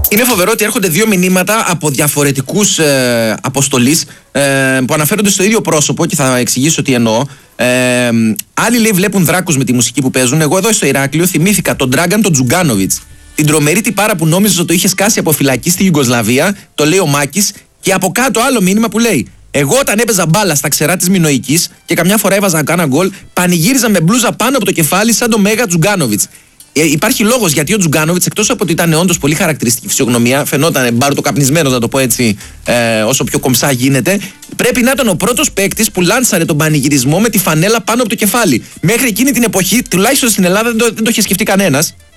Είναι φοβερό ότι έρχονται δύο μηνύματα από διαφορετικούς αποστολείς που αναφέρονται στο ίδιο πρόσωπο και θα εξηγήσω τι εννοώ. Άλλοι λέει βλέπουν δράκους με τη μουσική που παίζουν. Εγώ εδώ στο Ηράκλειο θυμήθηκα τον Dragan τον Τζουγκάνοβιτς. Την τρομερή τυπάρα που νόμιζε ότι το είχε σκάσει από φυλακή στη Ιουγκοσλαβία, το λέει ο Μάκης. Και από κάτω άλλο μήνυμα που λέει: εγώ όταν έπαιζα μπάλα στα ξερά της Μινοϊκής και καμιά φορά έβαζα κάνα γκολ, πανηγύριζα με μπλούζα πάνω από το κεφάλι σαν το Μέγα Τζουγκάνοβιτς. Υπάρχει λόγος γιατί ο Τζουγκάνοβιτς, εκτός από ότι ήταν όντως πολύ χαρακτηριστική φυσιογνωμία, φαινόταν μπάρτοκαπνισμένος, να το πω έτσι, όσο πιο κομψά γίνεται, πρέπει να ήταν ο πρώτος παίκτης που λάνσαρε τον πανηγυρισμό με τη φανέλα πάνω από το κεφάλι. Μέχρι εκείνη την εποχή, τουλάχιστον στην Ελλάδα, δεν το είχε σκεφτεί κανένας.